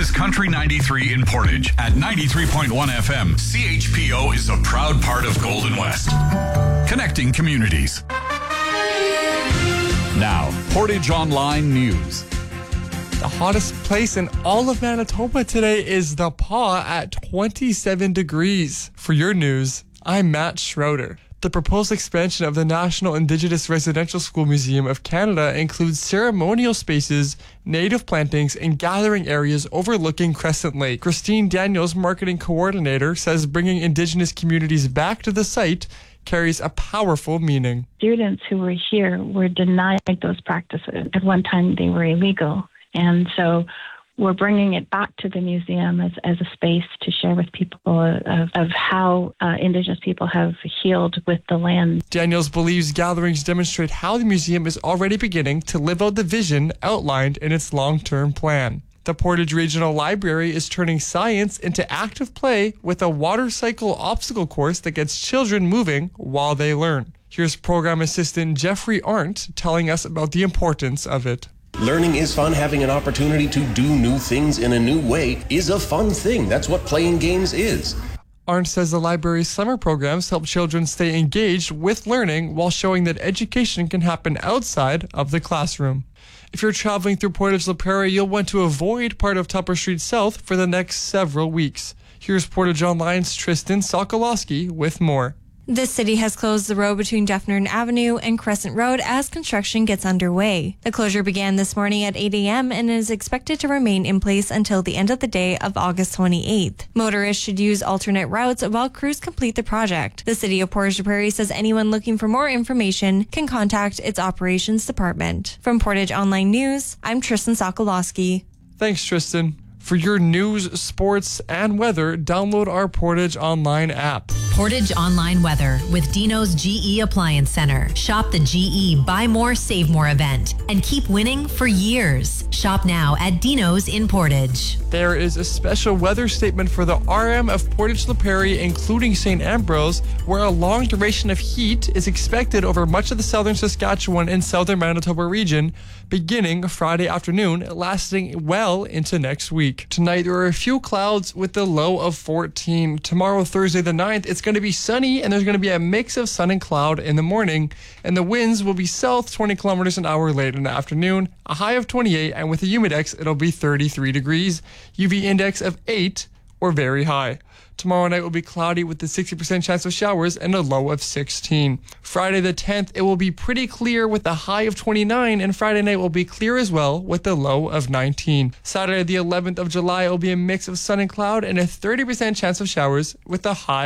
is Country 93 in Portage at 93.1 FM. CHPO is a proud part of Golden West, connecting communities. Now, Portage Online News. The hottest place in all of Manitoba today is the Paw at 27 degrees. For your news, I'm Matt Schroeder. The proposed expansion of the National Indigenous Residential School Museum of Canada includes ceremonial spaces, native plantings, and gathering areas overlooking Crescent Lake. Christine Daniels, marketing coordinator, says bringing Indigenous communities back to the site carries a powerful meaning. Students who were here were denied those practices. At one time, they were illegal. And so we're bringing it back to the museum as a space to share with people of how Indigenous people have healed with the land. Daniels believes gatherings demonstrate how the museum is already beginning to live out the vision outlined in its long-term plan. The Portage Regional Library is turning science into active play with a water cycle obstacle course that gets children moving while they learn. Here's program assistant Jeffrey Arndt telling us about the importance of it. Learning is fun. Having an opportunity to do new things in a new way is a fun thing. That's what playing games is. Arndt says the library's summer programs help children stay engaged with learning while showing that education can happen outside of the classroom. If you're traveling through Portage La Prairie, you'll want to avoid part of Tupper Street South for the next several weeks. Here's Portage Online's Tristan Sokolowski with more. The city has closed the road between Dufferin Avenue and Crescent Road as construction gets underway. The closure began this morning at 8 a.m. and is expected to remain in place until the end of the day of August 28th. Motorists should use alternate routes while crews complete the project. The city of Portage La Prairie says anyone looking for more information can contact its operations department. From Portage Online News, I'm Tristan Sokolowski. Thanks, Tristan. For your news, sports, and weather, download our Portage Online app. Portage Online Weather with Dino's GE Appliance Center. Shop the GE Buy More, Save More event and keep winning for years. Shop now at Dino's in Portage. There is a special weather statement for the RM of Portage La Prairie, including St. Ambrose, where a long duration of heat is expected over much of the southern Saskatchewan and southern Manitoba region, beginning Friday afternoon, lasting well into next week. Tonight, there are a few clouds with the low of 14. Tomorrow, Thursday the 9th, it's going to be sunny, and there's going to be a mix of sun and cloud in the morning, and the winds will be south 20 kilometers an hour late in the afternoon, a high of 28, and with a humidex, it'll be 33 degrees, UV index of 8 or very high. Tomorrow night will be cloudy with a 60% chance of showers and a low of 16. Friday the 10th, it will be pretty clear with a high of 29, and Friday night will be clear as well with a low of 19. Saturday the 11th of July, it will be a mix of sun and cloud and a 30% chance of showers with a high